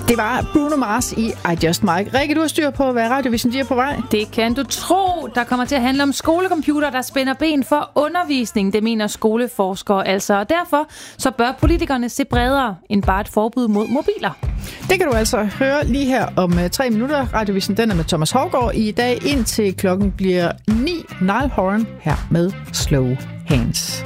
Det var Bruno Mars i I Just Might. Rikke, du har styr på, hvad Radioavisen de er på vej. Det kan du tro. Der kommer til at handle om skolecomputer, der spænder ben for undervisning. Det mener skoleforskere altså. Og derfor så bør politikerne se bredere end bare et forbud mod mobiler. Det kan du altså høre lige her om 3 minutter. Radioavisen den er med Thomas Haugaard i dag, indtil klokken bliver 9. Niall Horan her med Slow Hands.